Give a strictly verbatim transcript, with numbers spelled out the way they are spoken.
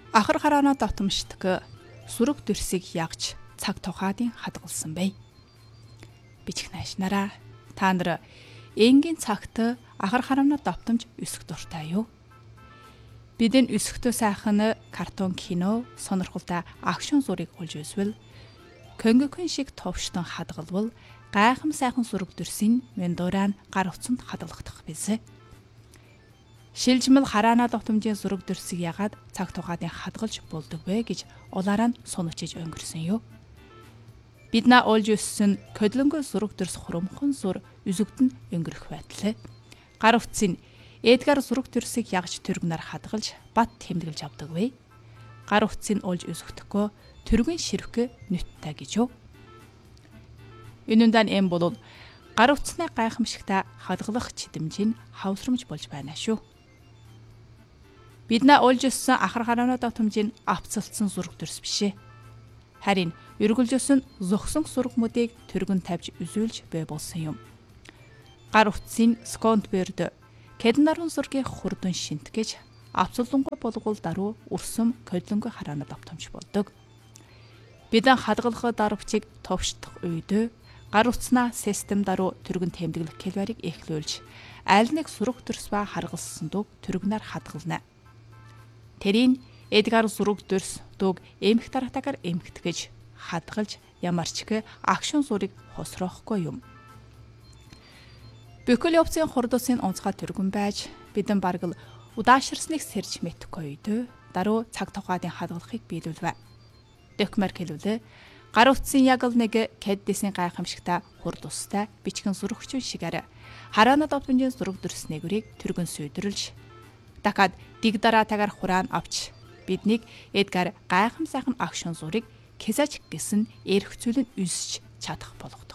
Ахар хараана дотомшдог сүрэг дүрсийг ягж цаг тухаадын хадгалсан бай. Бичих наашнараа та нар энгийн цагт ахар хараана довтомж өсөх дуртай юу? Бидний өсөхдөө сайхан картон кино, сонирхолтой акшн зургийг олж үзвэл, Конгокын шиг товштон хадгалвал гайхам сайхан сүрэг дүрсийн мендурaan гар утсанд хадгалагдах биз. Шилжмэл хараана довтомжийн сүрэг дүрсийг ягаад цаг тухаадын хадгалж болдог вэ гэж улаараа нь сунучиж өнгөрсөн юу? Биднаа олж өссөн кодлонгой сүрэг дүрс хурамхан сур үзэгдэн өнгөрөх байтлаа. Гар утсын Эдгар сүрэг дүрсийг ягж түргнээр хадгалж бат тэмдэглэж авдаг вэ? Гар утсыг олж өсөхдөгөө түргэн ширвхэ нүттэй гэж юу? Энүүндээ эм бол гар утснаа гайхамшигтай хадгалах чидэмжийн хавсрамж болж байна шүү. Биднаа олж өссөн ахар хараана довтомжийн авцалцсан сүрэг дүрс бишээ. Харин өргөлж өссөн зогсон сүрэгмүүдийг түргэн тавьж үзүүлж бай болсон юм. Гар утсын сконтберд Кэднарун сүргийн хурдан шинт гэж авцаллангуй болгол даруй өрсөм кодлонгой хараана довтомж болдог. Бидэн хадгалах дарвчийг товшдох үед гар утснаа систем даруй түргэн тэмдэглэх келбарыг эхлүүлж аль нэг сүрэг дүрс ба харгалсан дуг түргнээр хадгална. Тэрийн Эдгар сүрэг дүрс дуг эмх таратагаар эмхтгэж хадгалж ямарч к акшн зургийг хосроохгүй юм. Бүхэл явцын хурдсын онцгой түргэн байж бидэн бараг л удааширсныг сэрж мэтгэхгүй үед даруй цаг тухаадын хадгалахыг биелүүлвэ. Докмер хэлүүлээ. Гар утсын яг л нэг кэддисийн гайхамшигтай хурд устай бичгэн сүрэгчүн шигээр хараана довтомжийн сүрэг дүрс нэгүрийг түргэн сүйдрэлж дахад дэг дараатагаар хураан авч биднийг Эдгар гайхам сайхан акшн зургийг Кезач гэсэн эрх зүйлэн үсч чадах болгодог.